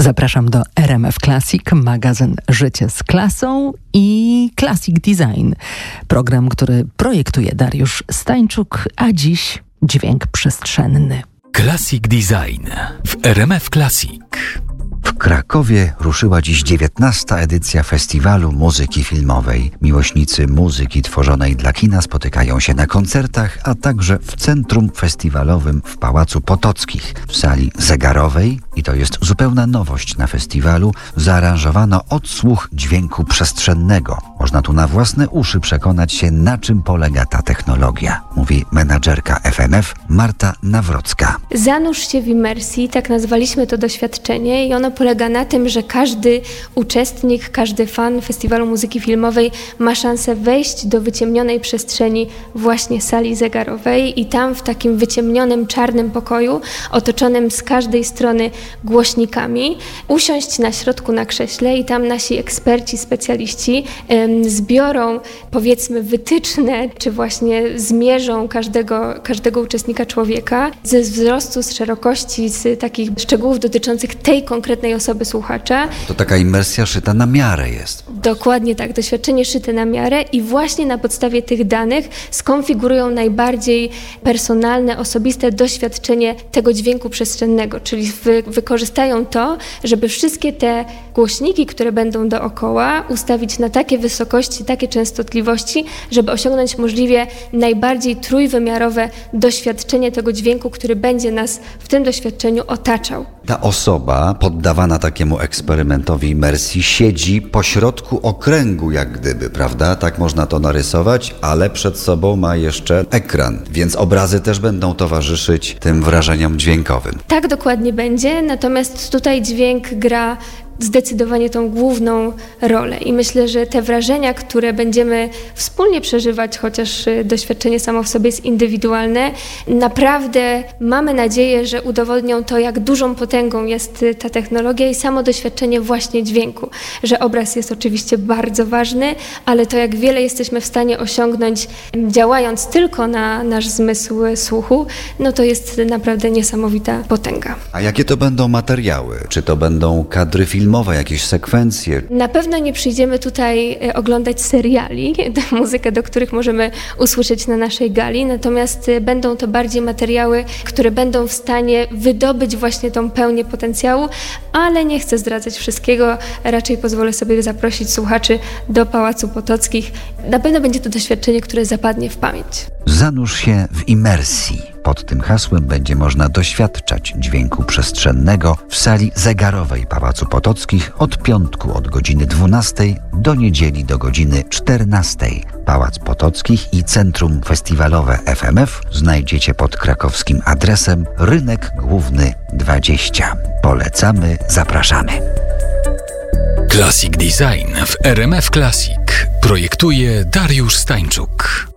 Zapraszam do RMF Classic, magazyn Życie z klasą i Classic Design. Program, który projektuje Dariusz Stańczuk, a dziś dźwięk przestrzenny. Classic Design w RMF Classic. W Krakowie ruszyła dziś 19. edycja Festiwalu Muzyki Filmowej. Miłośnicy muzyki tworzonej dla kina spotykają się na koncertach, a także w centrum festiwalowym w Pałacu Potockich. W sali zegarowej, i to jest zupełna nowość na festiwalu, zaaranżowano odsłuch dźwięku przestrzennego. Można tu na własne uszy przekonać się, na czym polega ta technologia, mówi menadżerka FMF Marta Nawrocka. Zanurz się w imersji, tak nazwaliśmy to doświadczenie, i ono polega na tym, że każdy uczestnik, każdy fan Festiwalu Muzyki Filmowej ma szansę wejść do wyciemnionej przestrzeni właśnie sali zegarowej i tam w takim wyciemnionym, czarnym pokoju, otoczonym z każdej strony głośnikami, usiąść na środku na krześle i tam nasi eksperci, specjaliści zbiorą, powiedzmy, wytyczne, czy właśnie zmierzą każdego uczestnika człowieka ze wzrostu, z szerokości, z takich szczegółów dotyczących tej konkretnej osoby słuchacza. To taka imersja szyta na miarę jest. Dokładnie tak, doświadczenie szyte na miarę i właśnie na podstawie tych danych skonfigurują najbardziej personalne, osobiste doświadczenie tego dźwięku przestrzennego, czyli wykorzystają to, żeby wszystkie te głośniki, które będą dookoła, ustawić na takie wysokości, takie częstotliwości, żeby osiągnąć możliwie najbardziej trójwymiarowe doświadczenie tego dźwięku, który będzie nas w tym doświadczeniu otaczał. Ta osoba poddawana takiemu eksperymentowi imersji siedzi pośrodku okręgu, jak gdyby, prawda? Tak można to narysować, ale przed sobą ma jeszcze ekran, więc obrazy też będą towarzyszyć tym wrażeniom dźwiękowym. Tak dokładnie będzie, natomiast tutaj dźwięk gra zdecydowanie tą główną rolę i myślę, że te wrażenia, które będziemy wspólnie przeżywać, chociaż doświadczenie samo w sobie jest indywidualne, naprawdę mamy nadzieję, że udowodnią to, jak dużą potęgą jest ta technologia i samo doświadczenie właśnie dźwięku, że obraz jest oczywiście bardzo ważny, ale to, jak wiele jesteśmy w stanie osiągnąć, działając tylko na nasz zmysł słuchu, no to jest naprawdę niesamowita potęga. A jakie to będą materiały? Czy to będą kadry filmowe, jakieś sekwencje? Na pewno nie przyjdziemy tutaj oglądać seriali, muzykę, do których możemy usłyszeć na naszej gali, natomiast będą to bardziej materiały, które będą w stanie wydobyć właśnie tą pełnię potencjału, ale nie chcę zdradzać wszystkiego, raczej pozwolę sobie zaprosić słuchaczy do Pałacu Potockich. Na pewno będzie to doświadczenie, które zapadnie w pamięć. Zanurz się w imersji. Pod tym hasłem będzie można doświadczać dźwięku przestrzennego w sali zegarowej Pałacu Potockich od piątku od godziny 12 do niedzieli do godziny 14. Pałac Potockich i Centrum Festiwalowe FMF znajdziecie pod krakowskim adresem Rynek Główny 20. Polecamy, zapraszamy. Classic Design w RMF Classic projektuje Dariusz Stańczuk.